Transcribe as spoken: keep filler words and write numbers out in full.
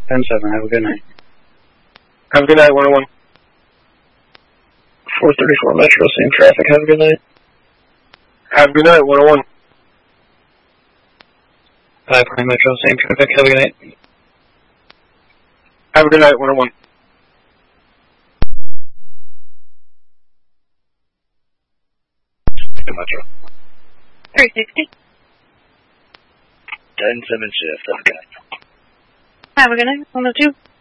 ten seven, have a good night. Have a good night, one oh one. four thirty-four Metro, same traffic, have a good night. Have a good night, one oh one. five Prime Metro, same traffic, have a good night. Have a good night, one oh one. Metro. three sixty. ten seven shift, have a good night. Have a good night, one oh two.